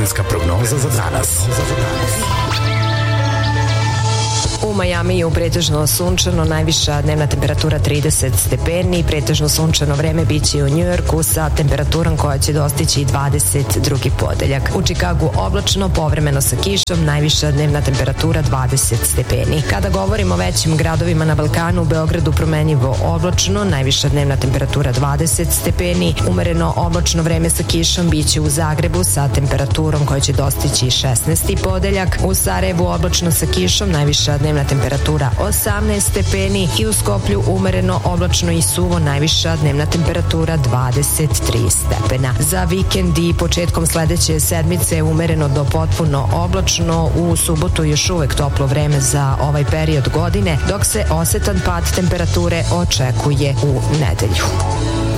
vremenska prognoza za danas. U Majamiju pretežno sunčano, najviša dnevna temperatura 30 stepeni, pretežno sunčano vreme biće i u Njujorku sa temperaturom koja će dostići 22. podeljak. U Čikagu oblačno, povremeno sa kišom, najviša dnevna temperatura 20 stepeni. Kada govorimo o većim gradovima na Balkanu, u Beogradu promenljivo oblačno, najviša dnevna temperatura 20 stepeni, umereno oblačno vreme sa kišom biće u Zagrebu sa temperaturom koja će dostići 16. podeljak. U Sarajevu oblačno sa kišom, najviša dnevna temperatura 18 stepeni i u Skoplju umereno oblačno i suvo, najviša dnevna temperatura 23 stepena. Za vikend i početkom sledeće sedmice umereno do potpuno oblačno, u subotu još uvek toplo vreme za ovaj period godine, dok se osetan pad temperature očekuje u nedelju.